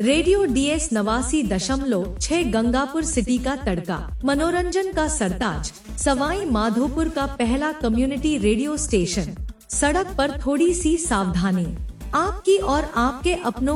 Radio DS 89.6 Gangapur city का तड़का, मनोरंजन का सरताज, सवाई माधोपुर का पहला कम्युनिटी रेडियो स्टेशन। सड़क पर थोड़ी सी सावधानी, आपकी और आपके अपनों